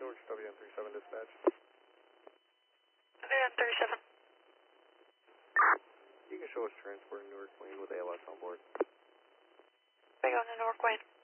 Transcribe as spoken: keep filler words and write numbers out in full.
Newark, W N thirty-seven dispatch. W N thirty-seven. You can show us transport in Newark Wayne with A L S on board. Big on the Newark Wayne.